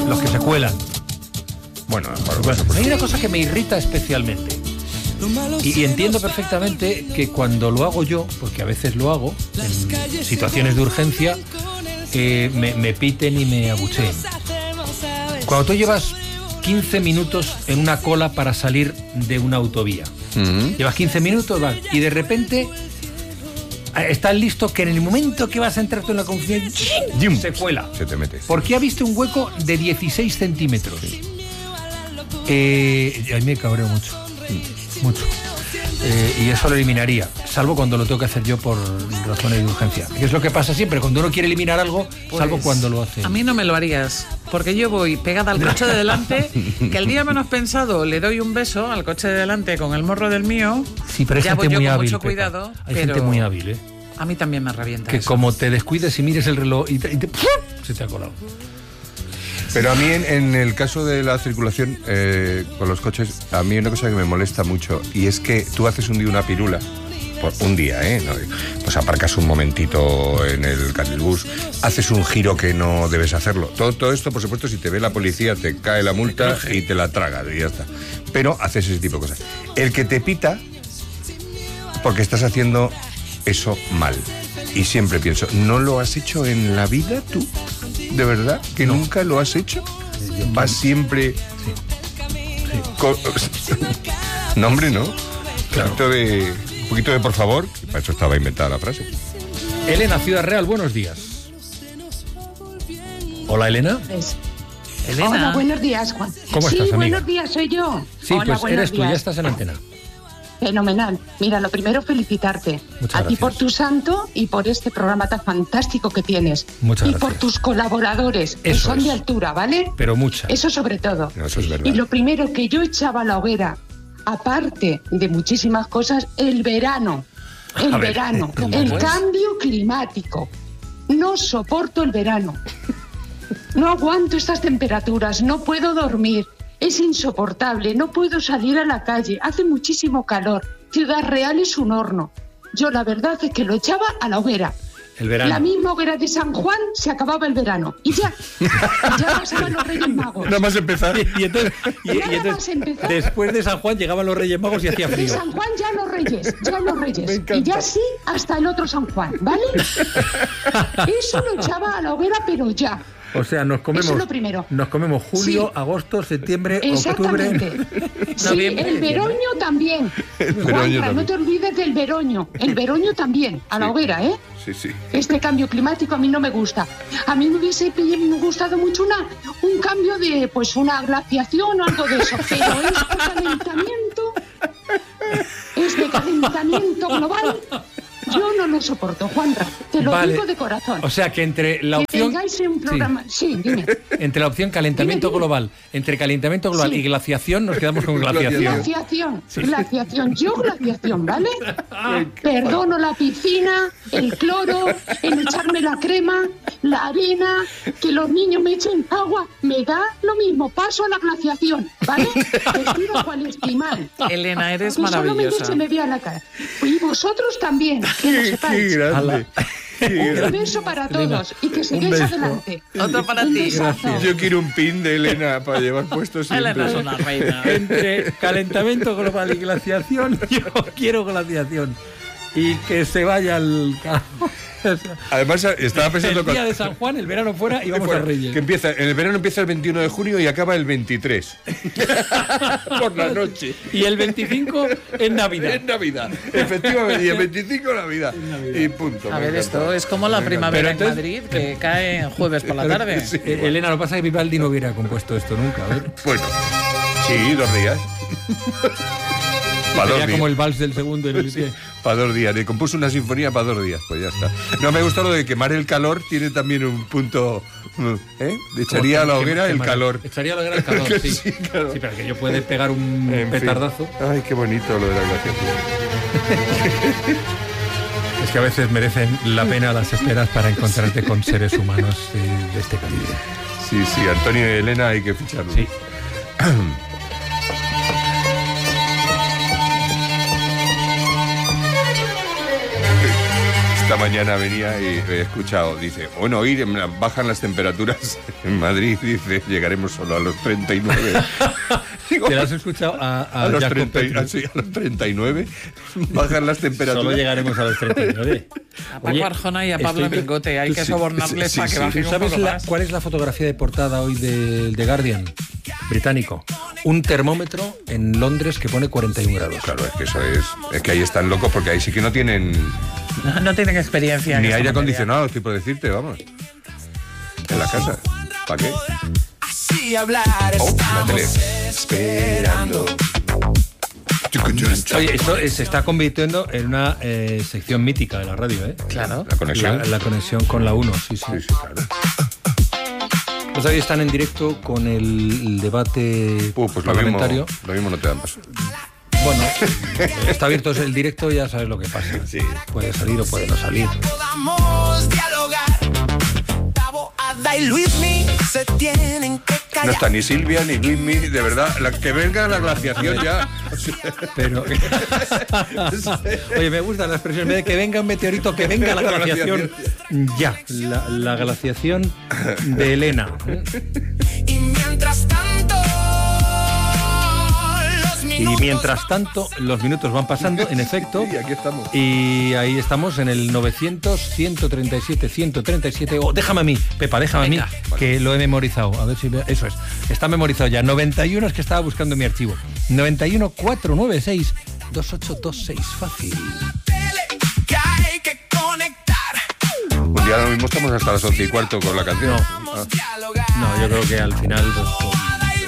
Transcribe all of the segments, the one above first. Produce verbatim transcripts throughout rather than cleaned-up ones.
los que se cuelan. Bueno, bueno, Bueno, pues, hay una cosa que me irrita especialmente. Y, y entiendo perfectamente que cuando lo hago yo, porque a veces lo hago, en situaciones de urgencia, eh, me, me piten y me abucheen. Cuando tú llevas quince minutos en una cola para salir de una autovía, uh-huh. llevas quince minutos, vas, y de repente estás listo que en el momento que vas a entrar tú en la confusión, ¡ching!, se cuela. Se te mete. Porque ha visto un hueco de dieciséis centímetros. Eh, a mí me cabreo mucho. Mucho. Eh, y eso lo eliminaría, salvo cuando lo tengo que hacer yo por razones de urgencia. Que es lo que pasa siempre, cuando uno quiere eliminar algo, pues, salvo cuando lo hace. A mí no me lo harías, porque yo voy pegada al coche de delante, que el día menos pensado le doy un beso al coche de delante con el morro del mío. Sí, pero hay ya gente voy yo muy con hábil, mucho Pepa. cuidado. Hay pero gente muy hábil, ¿eh? A mí también me revienta Que eso. como te descuides y mires el reloj y te, y te ¡pum!, se te ha colado. Pero a mí en, en el caso de la circulación eh, con los coches, a mí hay una cosa que me molesta mucho, y es que tú haces un día una pirula, por un día, ¿eh? No, pues aparcas un momentito en el carrilbús, haces un giro que no debes hacerlo. Todo, todo esto, por supuesto, si te ve la policía, te cae la multa y te la tragas y ya está. Pero haces ese tipo de cosas. El que te pita, porque estás haciendo eso mal. Y siempre pienso, ¿no lo has hecho en la vida tú? ¿De verdad? ¿Que no. nunca lo has hecho? ¿Vas siempre...? Sí. Sí. Con... No, hombre, no. Claro. Un poquito de, un poquito de por favor, que para eso estaba inventada la frase. Elena, Ciudad Real, buenos días. Hola, Elena. Es... Elena. Hola, buenos días, Juan. ¿Cómo sí, estás, amiga? buenos días, soy yo. Sí, Hola, pues eres tú, días. ya estás en antena. Fenomenal. Mira, lo primero, felicitarte. Muchas a gracias. ti por tu santo y por este programa tan fantástico que tienes. Muchas y gracias. por tus colaboradores, que Eso son es. de altura, ¿vale? Pero muchas. Eso sobre todo. No, eso es verdad. Y lo primero que yo echaba a la hoguera, aparte de muchísimas cosas, el verano. El A ver, verano. ¿cómo El es? cambio climático. No soporto el verano. No aguanto estas temperaturas, no puedo dormir. Es insoportable, no puedo salir a la calle, hace muchísimo calor. Ciudad Real es un horno. Yo la verdad es que lo echaba a la hoguera. El verano. La misma hoguera de San Juan se acababa el verano. Y ya, ya pasaban los Reyes Magos. Nada más empezar. Y, y entonces, y, y Nada entonces, más empezar. después de San Juan llegaban los Reyes Magos y hacía De frío. San Juan ya los Reyes, ya los Me Reyes. encanta. Y ya sí, hasta el otro San Juan, ¿vale? Eso lo echaba a la hoguera, pero ya. O sea, nos comemos, Eso es lo primero. nos comemos julio, Sí. agosto, septiembre, Exactamente. octubre, Sí, noviembre. el veroño también. El veroño Juanra, también. no te olvides del veroño. El veroño también, a la Sí. hoguera, ¿eh? Sí, sí. Este cambio climático a mí no me gusta. A mí me hubiese gustado mucho una, un cambio de, pues, una glaciación o algo de eso. Pero este calentamiento, este calentamiento global, yo no lo soporto, Juanra. Te lo Vale. digo de corazón. O sea, que entre la que opción... tengáis un programa... Sí, sí dime. Entre la opción calentamiento Dime, dime. global, entre calentamiento global Sí. y glaciación, nos quedamos con glaciación. Glaciación, glaciación, yo glaciación, ¿vale? Perdono la piscina, el cloro, el echarme la crema, la arena, que los niños me echen agua, me da lo mismo, paso a la glaciación, ¿vale? Vestido cual esquimal. Elena, eres Que solamente maravillosa. se me vea la cara. Y vosotros también, que lo Qué, qué sepáis. grande. Qué Un grande. beso para todos y que sigáis beso. adelante. Otro para Un ti. besazo. Yo quiero un pin de Elena para llevar puesto siempre. Elena es una reina. Entre calentamiento global y glaciación, yo quiero glaciación. Y que se vaya al... O sea, Además, estaba pensando... el día con- de San Juan, el verano fuera y vamos Fuera, a Reyes. que empieza, en el verano empieza el veintiuno de junio y acaba el veintitrés. Por la noche. Y el veinticinco en Navidad. En Navidad, efectivamente, y el veinticinco Navidad. Y punto. A me ver, encanta. esto es como la Me primavera Pero en entonces- Madrid, que cae en jueves por la tarde. Sí. Eh, Elena, lo que pasa es que Vivaldi no hubiera compuesto esto nunca. A ver. Bueno, sí, dos días. Para dos Sería días. como el vals del segundo. En el Sí, para dos días. Le compuso una sinfonía para dos días, pues ya está. No, me gusta lo de quemar el calor, tiene también un punto... ¿Eh? Echaría a la hoguera el calor. Echaría a la hoguera el calor, sí. Sí, claro. Sí, pero que yo puede pegar un En fin. petardazo. Ay, qué bonito lo de la glaciación. Es que a veces merecen la pena las esperas para encontrarte con seres humanos eh, de este calibre. Sí, sí, Antonio y Elena hay que ficharlo. Sí. esta mañana venía y he escuchado, dice, bueno, hoy bajan las temperaturas en Madrid, dice, llegaremos solo a los treinta y nueve. Digo, ¿te lo has escuchado a, a, a, los Jacob treinta, Petri? sí, a los treinta y nueve? Bajan las temperaturas. Solo llegaremos a los treinta y nueve. A Paco Arjona y a Pablo estoy... Mingote, hay que sí, sobornarles sí, para sí, que sí. bajen un ¿Sabes poco la, más. cuál es la fotografía de portada hoy del The Guardian británico? Un termómetro en Londres que pone cuarenta y un grados. Claro, es que eso es... Es que ahí están locos porque ahí sí que no tienen... No, no tienen experiencia. Ni en esta aire materia. acondicionado, estoy por decirte, vamos. En la casa. ¿Para qué? Oh, la tele. Esperando. Oye, esto eh, se está convirtiendo en una eh, sección mítica de la radio, ¿eh? Claro. La conexión. La, la conexión con la uno, sí, sí. Sí, sí, claro. Pues hoy están en directo con el, el debate Uh, pues lo mismo, parlamentario. lo mismo no te dan paso. Bueno, está abierto el directo, ya sabes lo que pasa. Sí. Puede salir o puede no salir. Podamos dialogar. Tabo, Ada y Luismi se tienen que No callar. está ni Silvia ni Luismi, de verdad. La, que venga la glaciación ya. Pero. Oye, me gusta la expresión. En vez de que venga un meteorito, que venga la glaciación. Ya, la, la glaciación de Elena. Y mientras tanto, los Y minutos mientras tanto, los minutos van pasando, en efecto. Sí, aquí estamos. Y ahí estamos en el novecientos, ciento treinta y siete, ciento treinta y siete. Oh, déjame a mí, Pepa, déjame Venga. a mí, que lo he memorizado. A ver si. Eso es. Está memorizado ya. noventa y uno es que estaba buscando en mi archivo. noventa y uno, cuatrocientos noventa y seis, veintiocho veintiséis. Fácil. tele que hay que conectar. Un día lo mismo estamos hasta las once y cuarto con la canción. No. Podamos dialogar. No, yo creo que al final. Pues, pues,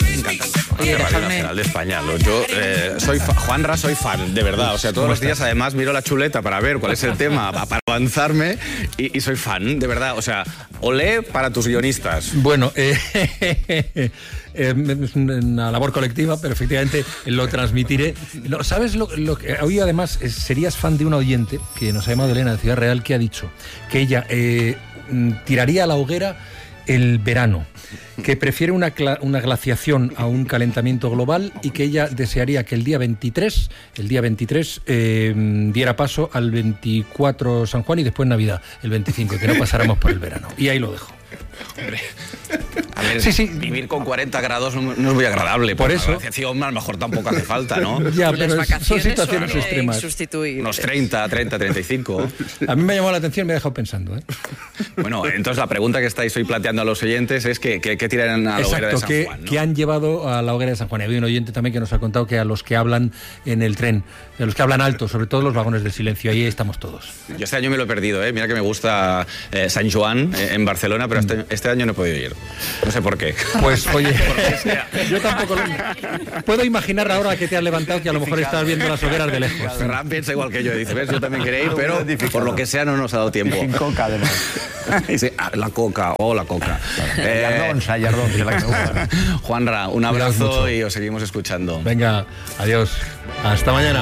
Oye, Radio dejadme- Nacional de España. Lo- Yo eh, soy fa- Juanra, soy fan, de verdad. O sea, todos ¿Cómo los días estás? además miro la chuleta para ver cuál es el tema, pa- para avanzarme y, y soy fan, de verdad. O sea, olé para tus guionistas. Bueno, eh, eh, es una labor colectiva, pero efectivamente lo transmitiré. No, ¿sabes lo, lo que hoy además eh, serías fan de una oyente que nos ha llamado Elena de Ciudad Real, que ha dicho que ella eh, mm, tiraría a la hoguera el verano, que prefiere una, cla- una glaciación a un calentamiento global y que ella desearía que el día veintitrés, el día veintitrés eh, diera paso al veinticuatro San Juan y después Navidad, el veinticinco, que no pasáramos por el verano. Y ahí lo dejo. Hombre, a ver, Sí, sí. vivir con cuarenta grados no, no es muy agradable. Por pues eso. La glaciación a lo mejor tampoco hace falta, ¿no? Ya, Las pero es- son vacaciones situaciones son extremas. insustituibles. Unos treinta, treinta, treinta y cinco. A mí me ha llamado la atención y me ha dejado pensando, ¿eh? Bueno, entonces la pregunta que estáis hoy planteando a los oyentes es que, que, que tiran a la hoguera de Exacto, San que, Juan, ¿no? que han llevado a la hoguera de San Juan. Y había un oyente también que nos ha contado que a los que hablan en el tren, a los que hablan alto, sobre todo los vagones del silencio, ahí estamos todos. Yo este año me lo he perdido, ¿eh? Mira que me gusta eh, San Joan eh, en Barcelona, pero este, este año no he podido ir. No sé por qué. Pues oye, yo tampoco lo... Puedo imaginar ahora que te has levantado que a lo mejor estás viendo las hogueras de lejos. Ferran piensa igual que yo, dice, ves, yo también quería ir, pero por lo que sea no nos ha dado tiempo. Sin coca, además. Dice, ah, la coca, oh, la coca. Eh, Yardón, Sayardón, que es la que me gusta. Juanra, un Cuidaos abrazo mucho. y os seguimos escuchando. Venga, adiós. Hasta mañana.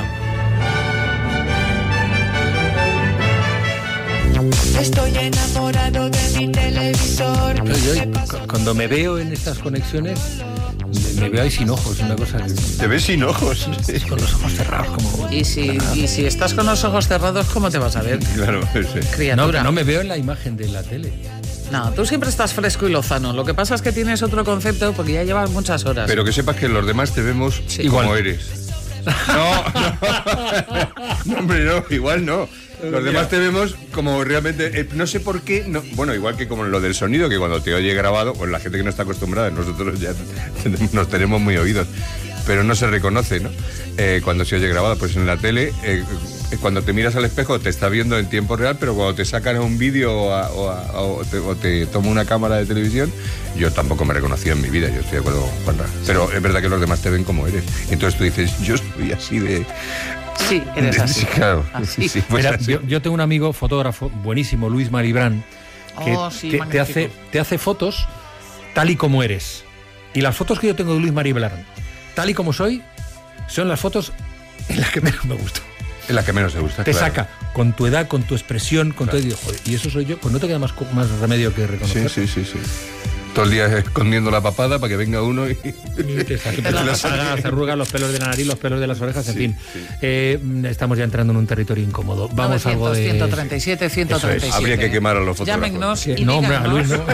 Estoy enamorado de mi televisor. Yo- yo, cu- cuando me veo en estas conexiones, me, me veo ahí sin ojos, una cosa que... Te ves sin ojos. Con los ojos cerrados, como... Y si, y si estás con los ojos cerrados, ¿cómo te vas a ver, Claro, sí. No, criatura? no me veo en la imagen de la tele. No, tú siempre estás fresco y lozano. Lo que pasa es que tienes otro concepto porque ya llevas muchas horas. Pero que sepas que los demás te vemos Sí. como Igual. eres. No, no. No, hombre, no, igual no. Los demás te vemos como realmente, eh, no sé por qué, no, bueno, igual que como lo del sonido, que cuando te oye grabado, pues la gente que no está acostumbrada, nosotros ya nos tenemos muy oídos, pero no se reconoce, ¿no? Eh, cuando se oye grabado, pues en la tele, eh, cuando te miras al espejo te está viendo en tiempo real, pero cuando te sacan un vídeo o, a- o, a- o te, o te toma una cámara de televisión, yo tampoco me reconocía en mi vida, yo estoy de acuerdo con Juanra. Pero es verdad que los demás te ven como eres. Y entonces tú dices, yo soy así de... Sí, eres de- así. Sí, claro. Así. Sí, pues Mira, así. yo, yo tengo un amigo fotógrafo buenísimo, Luis Maribrán, que Oh, sí, te- te, magnífico. hace, te hace fotos tal y como eres. Y las fotos que yo tengo de Luis Maribrán, tal y como soy, son las fotos en las que menos me gustan. Es la que menos te gusta. Te claro. saca con tu edad, con tu expresión, con todo. Y digo, joder, y eso soy yo, pues no te queda más, co- más remedio que Sí, reconocer. sí, sí, sí. todo el día escondiendo la papada para que venga uno y... y te saque las arrugas, los pelos de la nariz, los pelos de las orejas, en Sí, fin. sí. Eh, estamos ya entrando en un territorio incómodo. Vamos a algo de... ciento treinta y siete, ciento treinta y siete. Habría que quemar a los fotógrafos. Llámenos Sí, y no, hombre, a díganos. Luis no.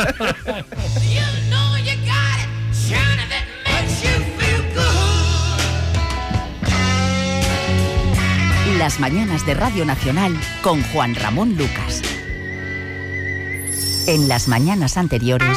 Las mañanas de Radio Nacional con Juan Ramón Lucas. En las mañanas anteriores...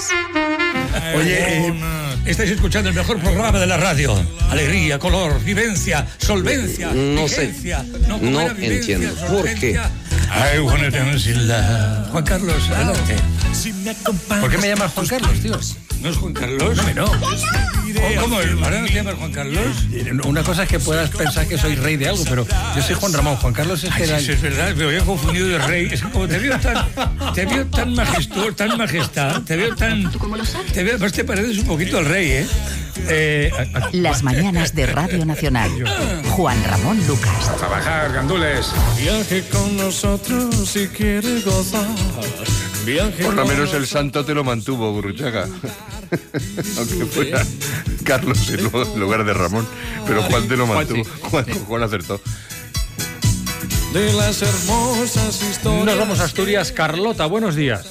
Oye, eh, estáis escuchando el mejor programa de la radio. Alegría, color, vivencia, solvencia, No sé. vigencia. No ¿cómo era? Vivencia, entiendo. ¿Por qué? solvencia. I wanna dance in love. Juan Carlos, adelante. ¿Por qué me llamas Juan Carlos, tío? ¿No es Juan Carlos? No, no. ¿Cómo, ¿Cómo? ¿Ahora no te llamas Juan Carlos? Una cosa es que puedas pensar que soy rey de algo, pero yo soy Juan Ramón. Juan Carlos es Ay, que sí, era... eso es verdad, me había confundido de rey. Es que como te veo tan, te veo tan majestuoso, tan majestad, te veo tan, te veo, pues te pareces un poquito al rey, ¿eh? eh a, a, Las mañanas de Radio Nacional. Juan Ramón Lucas. trabajar, gandules. Viaje con nosotros si quiere gozar. Viaje Por lo con menos el nosotros. santo te lo mantuvo, Gurruchaga. Aunque fuera Carlos en lu- en lugar de Ramón. Pero Juan te lo mantuvo. Juan, Juan acertó. De las hermosas historias. Nos vamos a Asturias. Carlota, buenos días.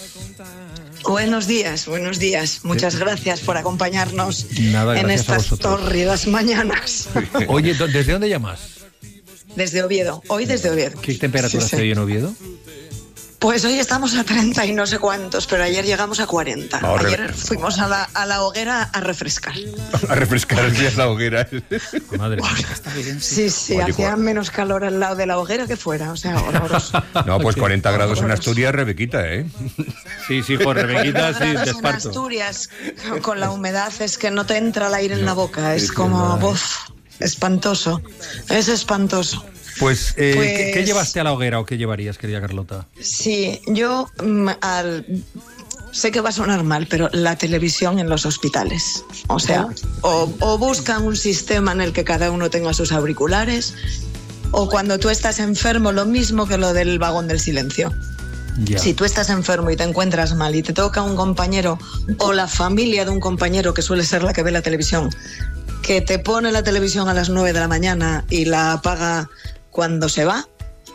Buenos días, buenos días. Muchas gracias por acompañarnos Nada, en gracias a estas vosotros. tórridas mañanas. Oye, ¿dó- ¿desde dónde llamas? Desde Oviedo, hoy desde Oviedo. ¿Qué temperatura Sí, sí. hace hoy en Oviedo? Pues hoy estamos a treinta y no sé cuántos, pero ayer llegamos a cuarenta. Ahora- Ayer fuimos a la, a la hoguera a refrescar. A refrescar ya la hoguera. Madre mía. Sí, sí, Oye, hacía Juan. menos calor al lado de la hoguera que fuera, o sea, horroroso. No, pues cuarenta grados en Asturias, Rebequita, ¿eh? Sí, sí, Jorge, Rebequita, sí, cuarenta grados de en esparto. Asturias, con la humedad, es que no te entra el aire en la boca, es es como, verdad, ¿eh? uf, espantoso, es espantoso. Pues, eh, Pues- ¿qué, qué llevaste a la hoguera o qué llevarías, querida Carlota? Sí, yo mm, al- sé que va a sonar mal, pero la televisión en los hospitales. O sea, o, o buscan un sistema en el que cada uno tenga sus auriculares, o cuando tú estás enfermo, lo mismo que lo del vagón del silencio. Ya. Si tú estás enfermo y te encuentras mal y te toca un compañero o la familia de un compañero, que suele ser la que ve la televisión, que te pone la televisión a las nueve de la mañana y la apaga cuando se va,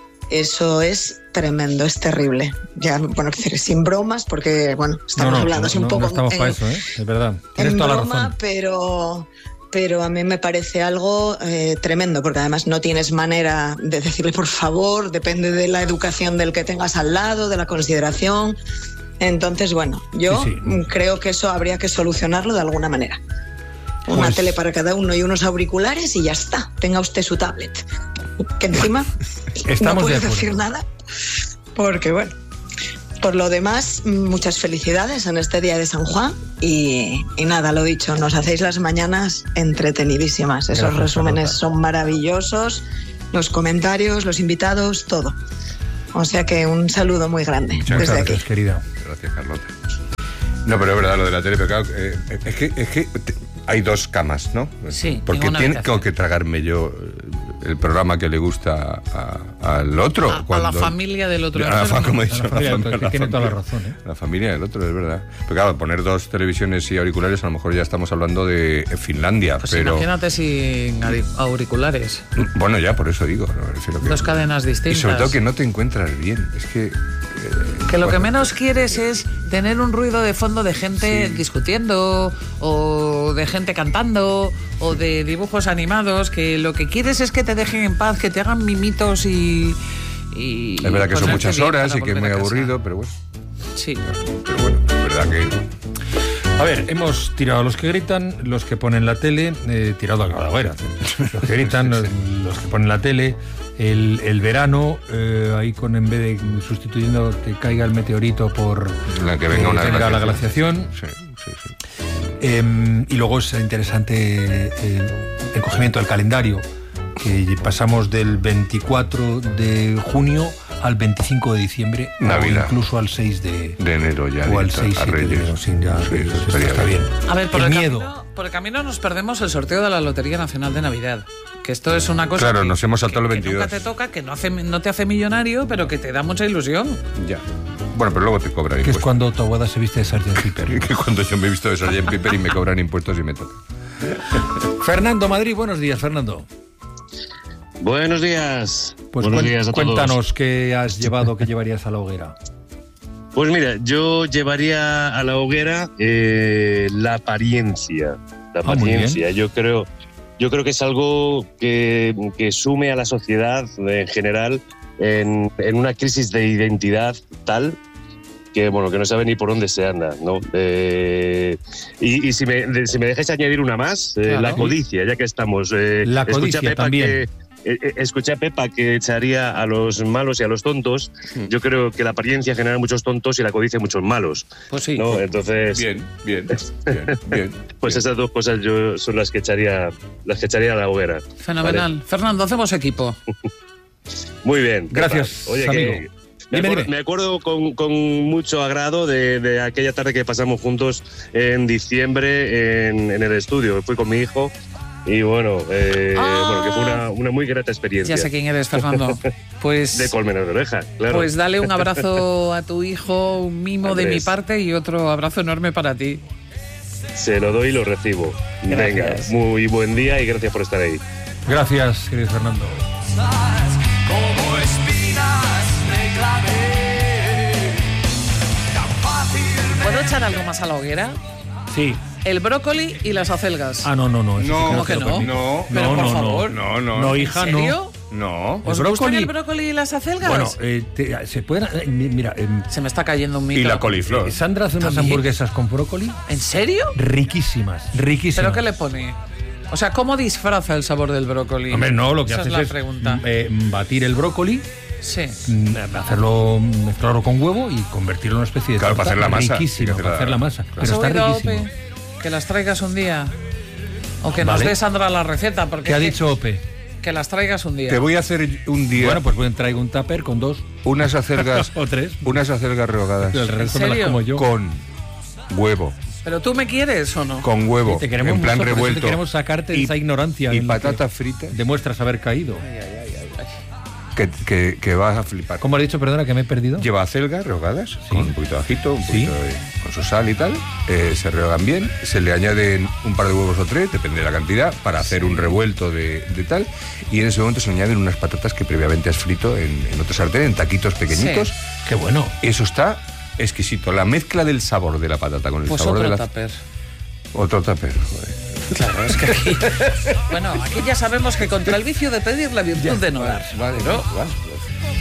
eso es tremendo, es terrible. Ya, bueno, quiero decir, sin bromas, porque, bueno, estamos no, no, hablando así un no, poco no estamos en, para eso, ¿eh? Es verdad. Tienes en toda la broma, razón. pero... Pero a mí me parece algo eh, tremendo, porque además no tienes manera de decirle por favor, depende de la educación del que tengas al lado, de la consideración. Entonces, bueno, yo Sí, sí. creo que eso habría que solucionarlo de alguna manera. Una Pues- tele para cada uno y unos auriculares y ya está. Tenga usted su tablet. Que encima Estamos no de puedo acuerdo. decir nada, porque bueno. Por lo demás, muchas felicidades en este día de San Juan y, y nada, lo dicho, nos hacéis las mañanas entretenidísimas. Esos Gracias, resúmenes Carlota. son maravillosos, los comentarios, los invitados, todo. O sea que un saludo muy grande Muchas desde gracias, aquí. querida. Gracias, Carlota. No, pero es verdad lo de la tele, pero claro, eh, es que, es que te- hay dos camas, ¿no? Sí, Porque en una tiene habitación. tengo que tragarme yo eh, el programa que le gusta a- al otro. A- a cuando- la familia del otro. A la fa- como he A la dicho, familia del fam- otro, que tiene toda la razón, ¿eh? La familia del otro, es verdad. Pero claro, poner dos televisiones y auriculares, a lo mejor ya estamos hablando de Finlandia, Pues pero... imagínate sin auri- auriculares, Bueno, ya por eso digo, no, me refiero que... dos cadenas Y distintas. sobre todo que no te encuentras bien, es que... eh, Que lo que bueno, menos quieres es tener un ruido de fondo de gente Sí. discutiendo o de gente cantando o de dibujos animados, que lo que quieres es que te dejen en paz, que te hagan mimitos y... y Es verdad que son ponerte muchas bien horas para y que es volver muy a casa. aburrido, pero bueno, Sí. pero bueno, es verdad que... A ver, hemos tirado a los que gritan, los que ponen la tele, eh, tirado a la hoguera. Los que gritan, los, los que ponen la tele, el, el verano, eh, ahí con en vez de sustituyendo que caiga el meteorito por La que venga una la glaciación. glaciación. Sí, sí, sí. Eh, y luego es interesante eh, el cogimiento del calendario, que pasamos del veinticuatro de junio al veinticinco de diciembre, Navidad. o incluso al seis de, De enero ya. o al directo, seis a siete de Reyes. enero, sin ya, Sí, eso esto estaría está bien. A ver, por el, el, miedo. camino, por el camino nos perdemos el sorteo de la Lotería Nacional de Navidad. Que esto es una cosa Claro, que, nos hemos saltado que- el que veintidós. nunca te toca, que no, hace, no te hace millonario, pero que te da mucha ilusión. Ya. Bueno, pero luego te cobran Que impuestos. es cuando tu abuela se viste de sargent Piper. Que cuando yo me he visto de sargent Piper y me cobran impuestos y me toca. Fernando Madrid, buenos días, Fernando. Buenos días. Pues Buenos cuen- días a cuéntanos todos. qué has llevado, qué llevarías a la hoguera. Pues mira, yo llevaría a la hoguera eh, la apariencia. La Ah, muy apariencia. Yo creo, yo creo que es algo que, que sume a la sociedad en general en, en una crisis de identidad tal que bueno que no sabe ni por dónde se anda, ¿no? Eh, y, y si me de- si me dejáis añadir una más, eh, Claro. la codicia, ya que estamos. eh, La escuché a codicia Pepa también. que- eh, eh, escuché a Pepa que echaría a los malos y a los tontos. Yo creo que la apariencia genera muchos tontos y la codicia muchos malos. Pues sí. ¿no? Entonces, Bien, bien, bien, bien. pues esas dos cosas yo son las que echaría, las que echaría a la hoguera. Fenomenal. Fernando, hacemos equipo. Muy bien. Pepa. Gracias, Oye, amigo. que me, Dime, acuerdo, dime. me acuerdo con, con mucho agrado de, de aquella tarde que pasamos juntos en diciembre en, en el estudio. Fui con mi hijo y bueno, eh, Ah. bueno que fue una, una muy grata experiencia. Ya sé quién eres, Fernando. Pues, De colmenas de oreja, claro. pues dale un abrazo a tu hijo, un mimo de mi Andrés. parte y otro abrazo enorme para ti. Se lo doy y lo recibo. Gracias. Venga, muy buen día y gracias por estar ahí. Gracias, querido Fernando. Como espinas me clavé. Tan fácil me ¿Puedo echar algo más a la hoguera? Sí. El brócoli y las acelgas. Ah, no, no, no. eso sí No, ¿Cómo te que lo no? permito. No, Pero no, por no, favor. no, no. No, hija, ¿En serio? No. ¿Os el gustan brócoli- el brócoli y las acelgas? Bueno, eh, te- se pueden. eh, mi- mira, em, Se me está cayendo un mito. Y la coliflor. eh, Sandra hace unas ¿También? hamburguesas con brócoli ¿En serio? riquísimas, riquísimas. ¿Pero qué le pone? O sea, ¿cómo disfraza el sabor del brócoli? Hombre, no, lo que Esa haces es la es pregunta. mm, eh, batir el brócoli, Sí. mm, hacerlo, mezclarlo con huevo y convertirlo en una especie de Claro, para torta hacer la masa. riquísima, Hay que para hacer la masa. ¿Has Pero está oído, riquísimo. Ope? Que las traigas un día. O que nos Vale. dé Sandra la receta. Porque ¿Qué ha es que- dicho Ope? Que las traigas un día. Te voy a hacer un día Bueno, pues voy a traigo un tupper con dos unas acelgas o tres. unas acelgas rehogadas El resto me las serio? como yo. con huevo, ¿Pero tú me quieres o no? con huevo, Sí, te queremos en plan mucho, por eso revuelto. te queremos sacarte de y- esa ignorancia y en la que patatas fritas demuestras haber caído. que, que, que vas a flipar. ¿Cómo has dicho, perdona, que me he perdido? Lleva acelgas rehogadas con un poquito de ajito, un Sí. poquito de, con su sal y tal. Eh, se rehogan bien, se le añaden un par de huevos o tres, depende de la cantidad, para hacer un revuelto de, de tal. Y en ese momento se le añaden unas patatas que previamente has frito en, en otra sartén, en taquitos pequeñitos. Sí. Qué bueno. Eso está exquisito. La mezcla del sabor de la patata con el Pues sabor otro de la... tupper. Otro tupper, joder. Claro, es que aquí... Bueno, aquí ya sabemos que contra el vicio de pedir la virtud de no dar. Vale, ¿no? vale.